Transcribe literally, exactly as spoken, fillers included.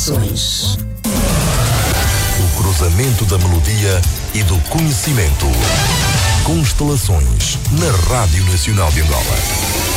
Constelações. O cruzamento da melodia e do conhecimento. Constelações, na Rádio Nacional de Angola.